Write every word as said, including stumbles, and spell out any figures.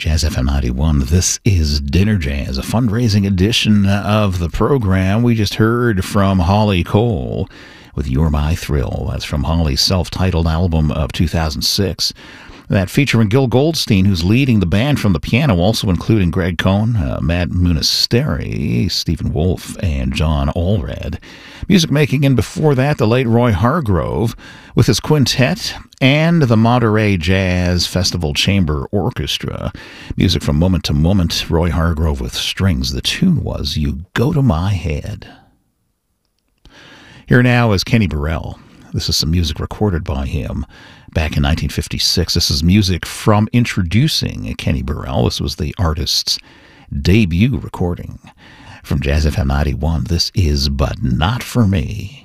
Jazz F M ninety-one, this is Dinner Jazz, a fundraising edition of the program. We just heard from Holly Cole with You're My Thrill. That's from Holly's self-titled album of two thousand six. That featuring Gil Goldstein, who's leading the band from the piano, also including Greg Cohn, uh, Matt Munisteri, Stephen Wolf, and John Allred. Music making in before that, the late Roy Hargrove with his quintet and the Monterey Jazz Festival Chamber Orchestra. Music from Moment to Moment, Roy Hargrove with strings. The tune was You Go to My Head. Here now is Kenny Burrell. This is some music recorded by him back in nineteen fifty-six. This is music from Introducing Kenny Burrell. This was the artist's debut recording. From Jazz F M ninety-one, this is But Not For Me.